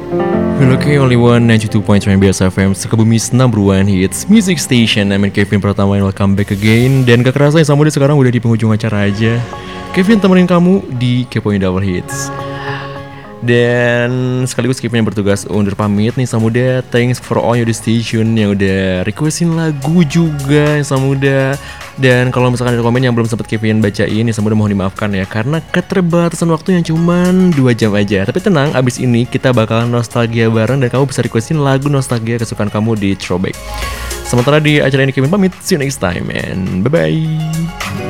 Hello, okay, only one 92.9 Biasa FM, Sukabumi's number one hits music station. I'm Kevin Pratama and welcome back again. Dan gak kerasa ya, Samuda sekarang udah di penghujung acara aja. Kevin temenin kamu di Kepoin Double Hits. Dan sekaligus Kevin yang bertugas undur pamit nih Samuda. Thanks for all your station yang udah requestin lagu juga Samuda. Dan kalau misalkan ada komen yang belum sempat Kevin bacain ya Samuda mohon dimaafkan ya, karena keterbatasan waktu yang cuman 2 jam aja. Tapi tenang, abis ini kita bakalan nostalgia bareng dan kamu bisa requestin lagu nostalgia kesukaan kamu di Throwback. Sementara di acara ini Kevin pamit, see you next time and bye-bye.